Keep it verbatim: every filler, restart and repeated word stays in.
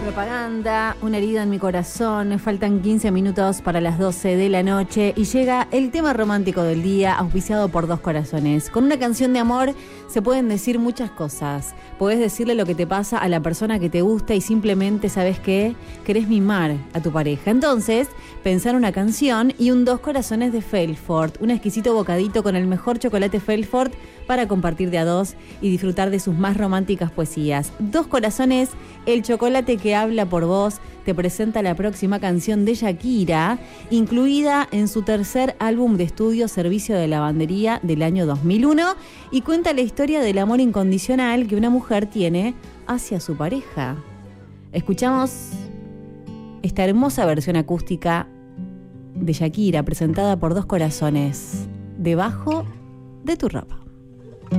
Propaganda, una herida en mi corazón, faltan quince minutos para las doce de la noche y llega el tema romántico del día, auspiciado por Dos Corazones. Con una canción de amor se pueden decir muchas cosas. Podés decirle lo que te pasa a la persona que te gusta y simplemente, ¿sabes qué? Querés mimar a tu pareja. Entonces, pensar una canción y un Dos Corazones de Felfort, un exquisito bocadito con el mejor chocolate Felfort para compartir de a dos y disfrutar de sus más románticas poesías. Dos Corazones, el chocolate que habla por vos, te presenta la próxima canción de Shakira, incluida en su tercer álbum de estudio Servicio de Lavandería del año dos mil uno, y cuenta la historia del amor incondicional que una mujer tiene hacia su pareja. Escuchamos esta hermosa versión acústica de Shakira presentada por Dos Corazones, Debajo de tu ropa.